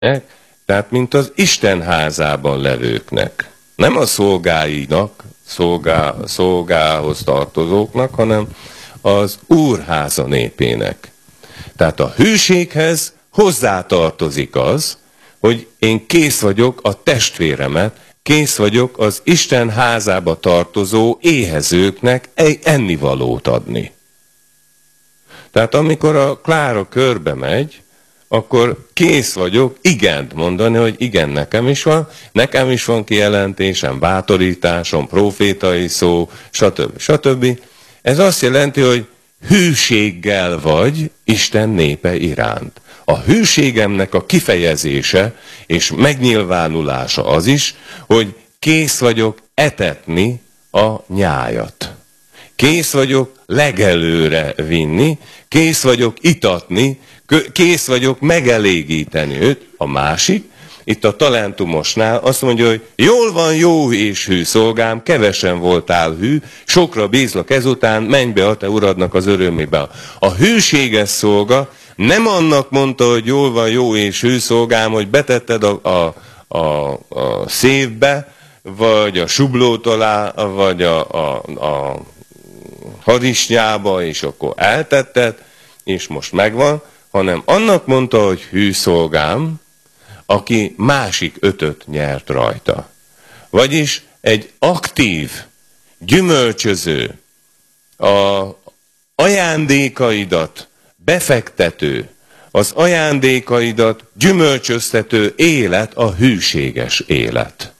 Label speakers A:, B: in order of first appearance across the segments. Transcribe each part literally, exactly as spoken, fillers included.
A: tehát mint az Isten házában levőknek. Nem a szolgáinak, szolgá, szolgához tartozóknak, hanem az úrháza népének. Tehát a hűséghez hozzátartozik az, hogy én kész vagyok a testvéremet, kész vagyok az Isten házába tartozó éhezőknek ennivalót adni. Tehát amikor a Klára körbe megy, akkor kész vagyok igent mondani, hogy igen, nekem is van, nekem is van kijelentésem, bátorításom, profétai szó, stb. stb. Ez azt jelenti, hogy hűséggel vagy Isten népe iránt. A hűségemnek a kifejezése és megnyilvánulása az is, hogy kész vagyok etetni a nyájat. Kész vagyok legelőre vinni, kész vagyok itatni, kész vagyok megelégíteni őt. A másik, itt a talentumosnál azt mondja, hogy jól van, jó és hű szolgám, kevesen voltál hű, sokra bízlak ezután, menj be a te uradnak az örömébe. A hűséges szolga nem annak mondta, hogy jól van, jó és hű szolgám, hogy betetted a, a, a, a széfbe, vagy a sublót alá, vagy a, a, a harisnyába, és akkor eltetted, és most megvan, hanem annak mondta, hogy hű szolgám, aki másik ötöt nyert rajta. Vagyis egy aktív, gyümölcsöző, a ajándékaidat befektető, az ajándékaidat gyümölcsöztető élet a hűséges élet.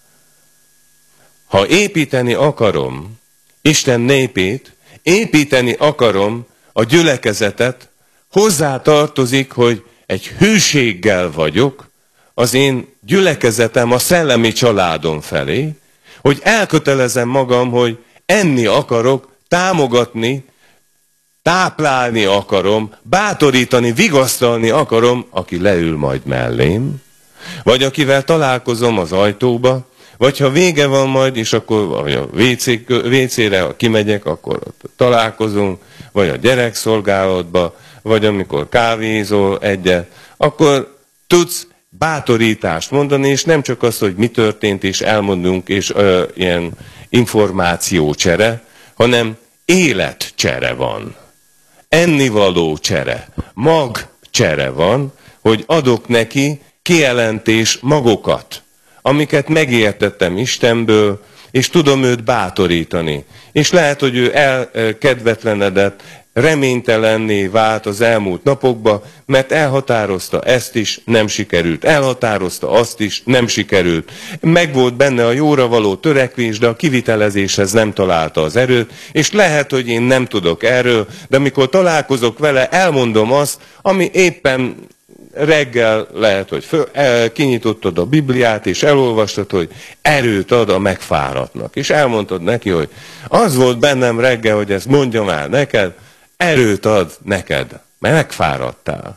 A: Ha építeni akarom Isten népét, építeni akarom a gyülekezetet, hozzá tartozik, hogy egy hűséggel vagyok az én gyülekezetem, a szellemi családom felé, hogy elkötelezem magam, hogy enni akarok, támogatni, táplálni akarom, bátorítani, vigasztalni akarom, aki leül majd mellém, vagy akivel találkozom az ajtóba, vagy ha vége van majd, és akkor vagy a vé cére, ha kimegyek, akkor találkozunk, vagy a gyerekszolgálatba, vagy amikor kávézol egyet, akkor tudsz bátorítást mondani, és nem csak azt, hogy mi történt, és elmondunk, és ö, ilyen információcsere, hanem életcsere van. Ennivaló csere, magcsere van, hogy adok neki kijelentés magokat, amiket megértettem Istenből, és tudom őt bátorítani. És lehet, hogy ő elkedvetlenedett, reménytelenné vált az elmúlt napokban, mert elhatározta ezt is, nem sikerült. Elhatározta azt is, nem sikerült. Megvolt benne a jóra való törekvés, de a kivitelezéshez nem találta az erőt, és lehet, hogy én nem tudok erről, de amikor találkozok vele, elmondom azt, ami éppen reggel lehet, hogy föl, el, kinyitottad a Bibliát, és elolvastad, hogy erőt ad a megfáradtnak. És elmondtad neki, hogy az volt bennem reggel, hogy ezt mondjam el neked, erőt ad neked, mert megfáradtál.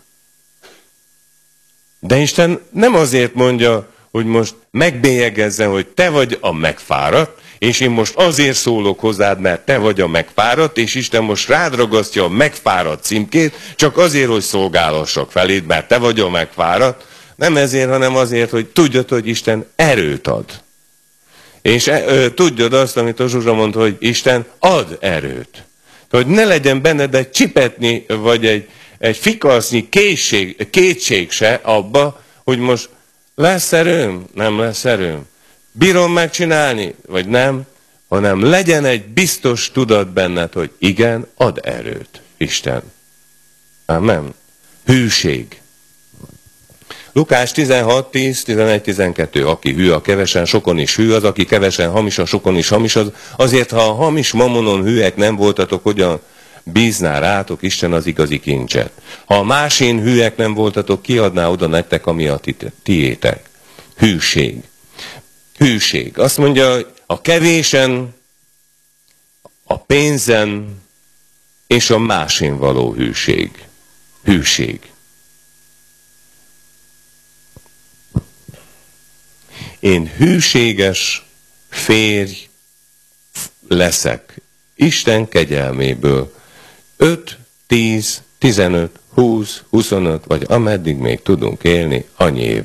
A: De Isten nem azért mondja, hogy most megbélyegezzen, hogy te vagy a megfáradt, és én most azért szólok hozzád, mert te vagy a megfáradt, és Isten most rád ragasztja a megfáradt címkét, csak azért, hogy szolgálassak feléd, mert te vagy a megfáradt. Nem ezért, hanem azért, hogy tudjad, hogy Isten erőt ad. És e, tudjad azt, amit a Zsuzsa mondta, hogy Isten ad erőt. Hogy ne legyen benned egy csipetnyi, vagy egy, egy fikasznyi készség, kétség se abba, hogy most lesz erőm, nem lesz erőm. Bírom megcsinálni, vagy nem, hanem legyen egy biztos tudat benned, hogy igen, ad erőt Isten. Amen. Hűség. Lukás tizenhat, tíz, tizenegy, tizenkettő. Aki hű a kevesen, sokon is hű az, aki kevesen hamis a, sokon is hamis az. Azért, ha a hamis mamonon hűek nem voltatok, hogyan bízná rátok Isten az igazi kincset. Ha a másén hűek nem voltatok, kiadná oda nektek, ami a tiétek. Hűség. Hűség. Azt mondja, a kevésen, a pénzen és a másén való hűség. Hűség. Én hűséges férj leszek Isten kegyelméből öt, tíz, tizenöt, húsz, huszonöt, vagy ameddig még tudunk élni, annyi év